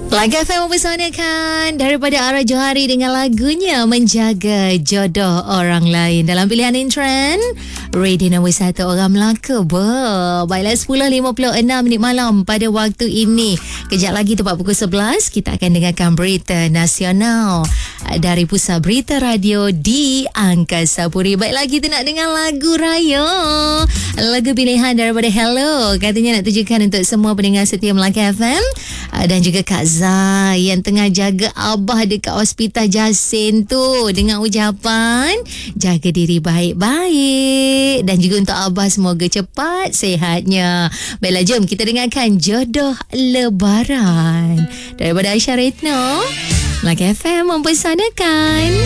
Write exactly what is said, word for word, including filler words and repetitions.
Laga F M mempersanakan daripada Ara Johari dengan lagunya Menjaga Jodoh Orang Lain dalam pilihan in trend radio nombor satu orang Melaka. Ber. Baiklah, sepuluh lima puluh enam minit malam pada waktu ini. Kejap lagi tepat pukul sebelas kita akan dengarkan berita nasional dari Pusat Berita Radio di Angkasa Puri. Baiklah, kita nak dengar lagu raya, lagu pilihan daripada Hello. Katanya nak tujukan untuk semua pendengar setia Melaka F M dan juga Kak Zai yang tengah jaga Abah dekat Hospital Jasin tu dengan ucapan jaga diri baik-baik, dan juga untuk Abah semoga cepat sihatnya. Baiklah, jom kita dengarkan Jodoh Lebaran daripada Aisyah Retno. Melaka F M mempersanakan.